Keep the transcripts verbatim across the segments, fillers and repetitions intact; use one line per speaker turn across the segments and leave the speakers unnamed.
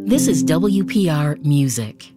This is W P R Music.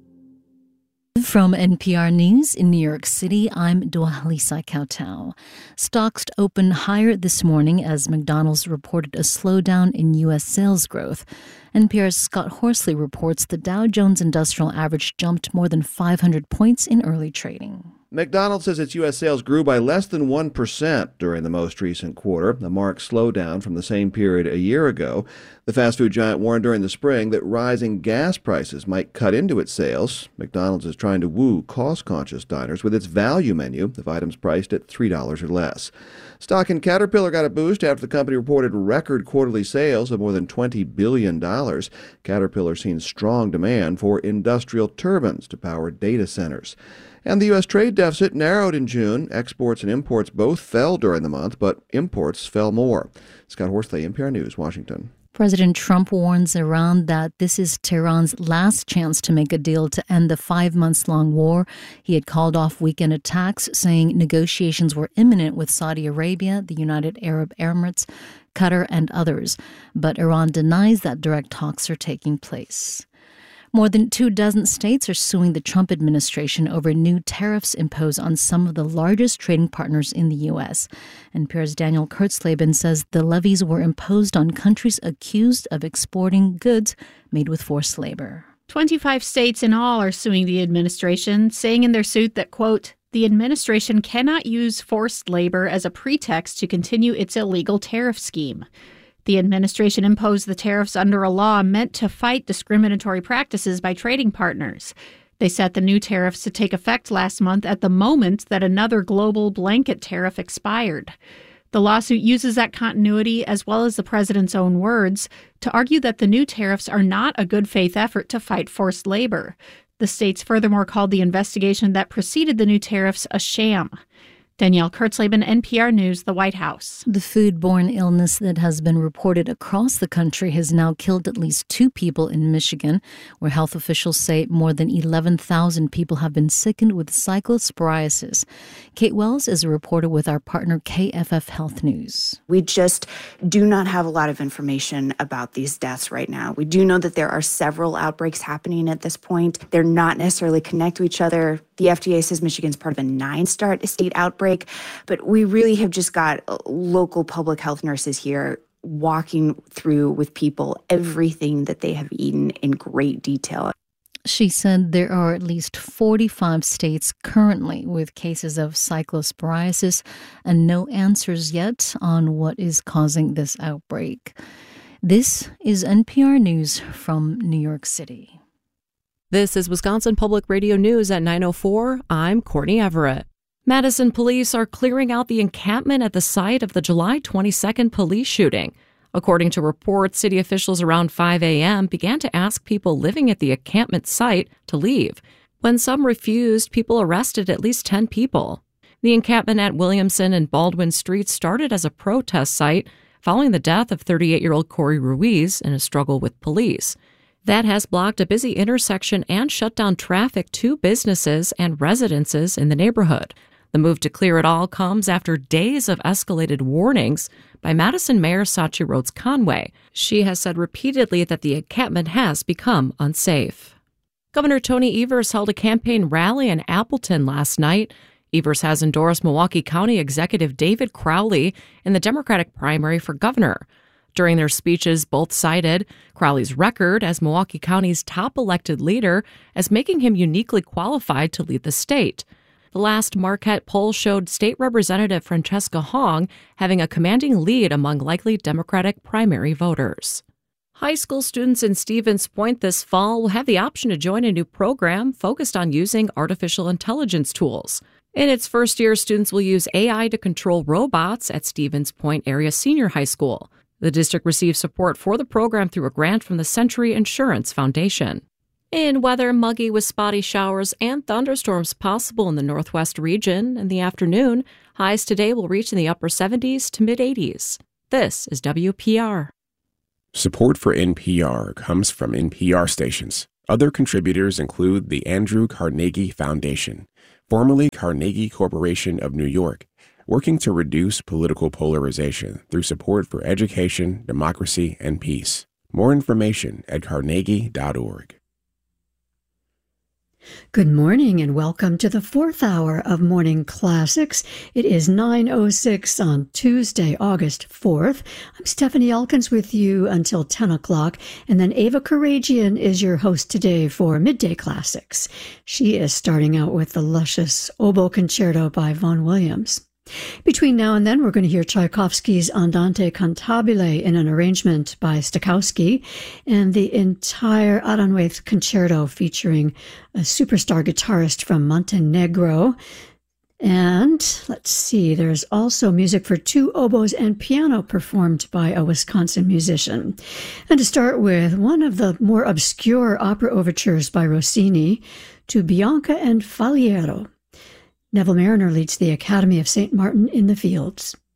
From N P R News in New York City, I'm Dwalisa Kautau. Stocks opened higher this morning as McDonald's reported a slowdown in U S sales growth. N P R's Scott Horsley reports the Dow Jones Industrial Average jumped more than five hundred points in early trading.
McDonald's says its U S sales grew by less than one percent during the most recent quarter, a marked slowdown from the same period a year ago. The fast food giant warned during the spring that rising gas prices might cut into its sales. McDonald's is trying to woo cost-conscious diners with its value menu of items priced at three dollars or less. Stock in Caterpillar got a boost after the company reported record quarterly sales of more than twenty billion dollars. Caterpillar seen strong demand for industrial turbines to power data centers. And the U S trade deficit narrowed in June. Exports and imports both fell during the month, but imports fell more. Scott Horsley, N P R News, Washington.
President Trump warns Iran that this is Tehran's last chance to make a deal to end the five-months-long war. He had called off weekend attacks, saying negotiations were imminent with Saudi Arabia, the United Arab Emirates, Qatar, and others. But Iran denies that direct talks are taking place. More than two dozen states are suing the Trump administration over new tariffs imposed on some of the largest trading partners in the U S. N P R's Daniel Kurtzleben says the levies were imposed on countries accused of exporting goods made with forced labor.
twenty-five states in all are suing the administration, saying in their suit that, quote, the administration cannot use forced labor as a pretext to continue its illegal tariff scheme. The administration imposed the tariffs under a law meant to fight discriminatory practices by trading partners. They set the new tariffs to take effect last month at the moment that another global blanket tariff expired. The lawsuit uses that continuity, as well as the president's own words, to argue that the new tariffs are not a good faith effort to fight forced labor. The states furthermore called the investigation that preceded the new tariffs a sham. Danielle Kurtzleben, N P R News, the White House.
The foodborne illness that has been reported across the country has now killed at least two people in Michigan, where health officials say more than eleven thousand people have been sickened with cyclosporiasis. Kate Wells is a reporter with our partner K F F Health News.
We just do not have a lot of information about these deaths right now. We do know that there are several outbreaks happening at this point. They're not necessarily connected to each other. The F D A says Michigan's part of a nine-star state outbreak. But we really have just got local public health nurses here walking through with people everything that they have eaten in great detail.
She said there are at least forty-five states currently with cases of cyclosporiasis and no answers yet on what is causing this outbreak. This is N P R News from New York City.
This is Wisconsin Public Radio News at nine oh four. I'm Courtney Everett. Madison police are clearing out the encampment at the site of the July twenty-second police shooting. According to reports, city officials around five a.m. began to ask people living at the encampment site to leave. When some refused, people arrested at least ten people. The encampment at Williamson and Baldwin Streets started as a protest site following the death of thirty-eight-year-old Corey Ruiz in a struggle with police. That has blocked a busy intersection and shut down traffic to businesses and residences in the neighborhood. The move to clear it all comes after days of escalated warnings by Madison Mayor Sachi Rhodes Conway. She has said repeatedly that the encampment has become unsafe. Governor Tony Evers held a campaign rally in Appleton last night. Evers has endorsed Milwaukee County Executive David Crowley in the Democratic primary for governor. During their speeches, both cited Crowley's record as Milwaukee County's top elected leader as making him uniquely qualified to lead the state. The last Marquette poll showed State Representative Francesca Hong having a commanding lead among likely Democratic primary voters. High school students in Stevens Point this fall will have the option to join a new program focused on using artificial intelligence tools. In its first year, students will use A I to control robots at Stevens Point Area Senior High School. The district receives support for the program through a grant from the Century Insurance Foundation. In weather, muggy with spotty showers and thunderstorms possible in the northwest region in the afternoon. Highs today will reach in the upper seventies to mid-eighties. This is W P R.
Support for N P R comes from N P R stations. Other contributors include the Andrew Carnegie Foundation, formerly Carnegie Corporation of New York, working to reduce political polarization through support for education, democracy, and peace. More information at carnegie dot org.
Good morning and welcome to the fourth hour of Morning Classics. It is nine oh six on Tuesday, August fourth. I'm Stephanie Elkins with you until ten o'clock, and then Ava Karagian is your host today for Midday Classics. She is starting out with the luscious Oboe Concerto by Vaughan Williams. Between now and then, we're going to hear Tchaikovsky's Andante Cantabile in an arrangement by Stokowski, and the entire Aranjuez Concerto featuring a superstar guitarist from Montenegro. And let's see, there's also music for two oboes and piano performed by a Wisconsin musician. And to start with, one of the more obscure opera overtures by Rossini, to Bianca and Faliero. Neville Mariner leads the Academy of Saint Martin in the Fields.